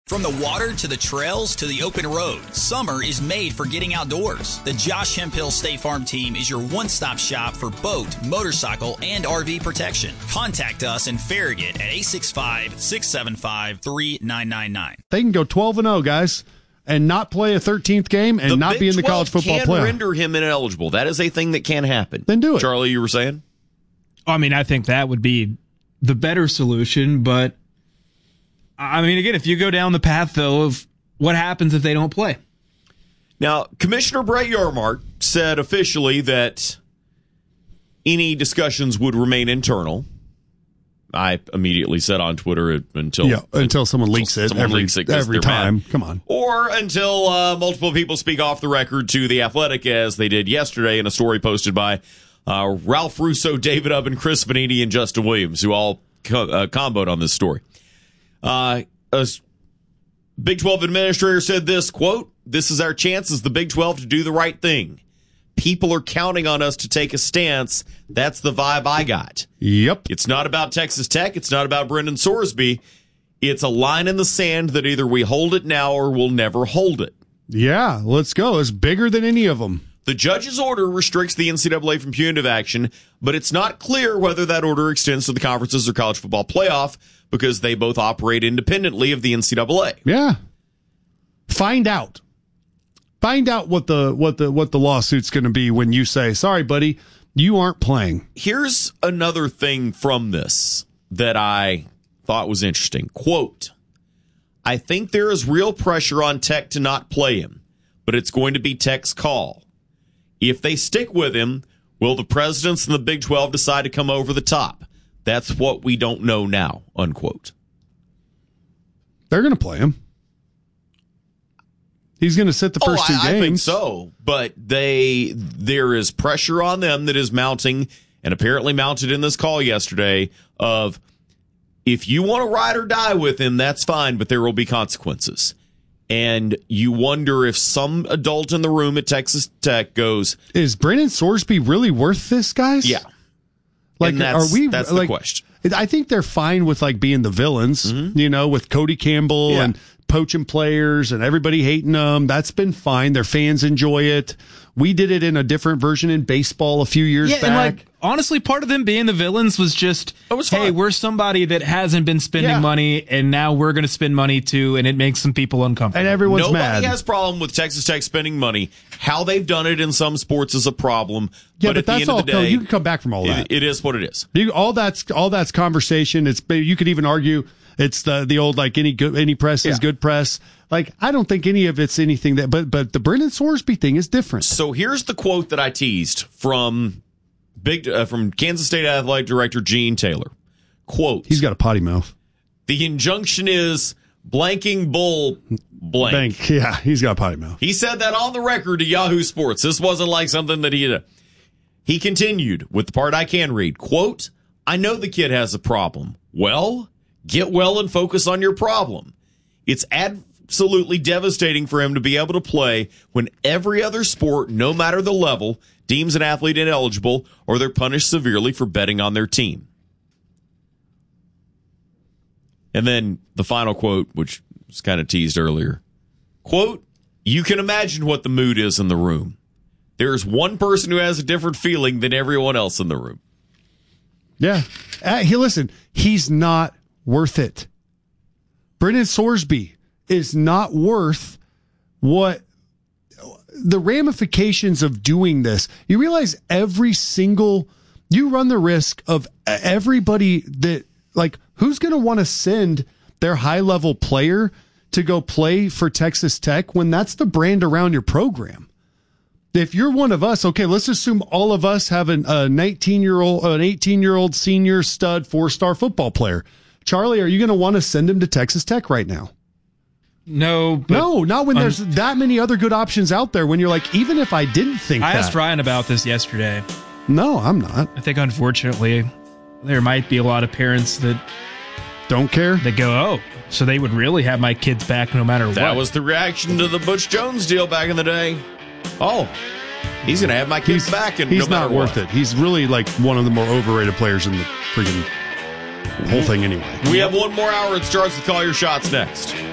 From the water to the trails to the open road, summer is made for getting outdoors. The Josh Hemphill State Farm team is your one-stop shop for boat, motorcycle, and RV protection. Contact us in Farragut at 865-675-3999. They can go 12-0, guys, and not play a 13th game and not be in the college football playoff. Can render him ineligible. That is a thing that can happen. Then do it. Charlie, you were saying? I mean, I think that would be the better solution, but I mean, again, if you go down the path, though, of what happens if they don't play. Now, Commissioner Brett Yormark said officially that any discussions would remain internal. I immediately said on Twitter until someone leaks it every time. Come on. Or until multiple people speak off the record to The Athletic, as they did yesterday in a story posted by Ralph Russo, David Ubb, and Chris Vanini and Justin Williams, who all comboed on this story. A Big 12 administrator said this, quote, "This is our chance as the Big 12 to do the right thing. People are counting on us to take a stance. That's the vibe I got." Yep. It's not about Texas Tech. It's not about Brendan Sorsby. It's a line in the sand that either we hold it now or we'll never hold it. Yeah, let's go. It's bigger than any of them. The judge's order restricts the NCAA from punitive action, but it's not clear whether that order extends to the conferences or college football playoff because they both operate independently of the NCAA. Yeah. Find out. Find out what the lawsuit's going to be when you say, "Sorry, buddy, you aren't playing." Here's another thing from this that I thought was interesting. Quote, "I think there is real pressure on Tech to not play him, but it's going to be Tech's call. If they stick with him, will the presidents in the Big 12 decide to come over the top? That's what we don't know now," unquote. They're going to play him. He's going to sit the first two games. I think so, but there is pressure on them that is mounting, and apparently mounted in this call yesterday, of if you want to ride or die with him, that's fine, but there will be consequences. And you wonder if some adult in the room at Texas Tech goes, "Is Brendan Sorsby really worth this, guys?" Yeah. Like, that's the question. I think they're fine with being the villains, with Cody Campbell and poaching players and everybody hating them. That's been fine. Their fans enjoy it. We did it in a different version in baseball a few years back. And honestly, part of them being the villains was just, hey, we're somebody that hasn't been spending money, and now we're going to spend money too, and it makes some people uncomfortable. And everyone's mad. Nobody has a problem with Texas Tech spending money. How they've done it in some sports is a problem. Yeah, but at the that's end all. of the day, you can come back from all that. It is what it is. All that's conversation. You could even argue it's the old any press is good press. I don't think any of it's anything that, but the Brendan Sorsby thing is different. So here's the quote that I teased from Kansas State Athletic Director Gene Taylor. Quote, "He's got a potty mouth. The injunction is blanking bull blank." Yeah, he's got a potty mouth. He said that on the record to Yahoo Sports. This wasn't like something that he continued with the part I can read. Quote, "I know the kid has a problem. Well, get well and focus on your problem. It's absolutely devastating for him to be able to play when every other sport, no matter the level, deems an athlete ineligible or they're punished severely for betting on their team." And then the final quote, which was kind of teased earlier. Quote, "You can imagine what the mood is in the room. There's one person who has a different feeling than everyone else in the room." Yeah. Listen, he's not worth it. Brendan Sorsby is not worth what the ramifications of doing this. You realize you run the risk of everybody that, who's going to want to send their high-level player to go play for Texas Tech when that's the brand around your program? If you're one of us, okay, let's assume all of us have an 18-year-old senior stud 4-star football player. Charlie, are you going to want to send him to Texas Tech right now? No, not when there's that many other good options out there. When you're even if I didn't think I asked Ryan about this yesterday. No, I'm not. I think, unfortunately, there might be a lot of parents that don't care. They go, "Oh, so they would really have my kids back no matter what." That was the reaction to the Butch Jones deal back in the day. Oh, he's going to have my kids back, and he's no matter not worth it. He's really one of the more overrated players in the freaking whole thing anyway. We have one more hour. It starts with Call Your Shots next.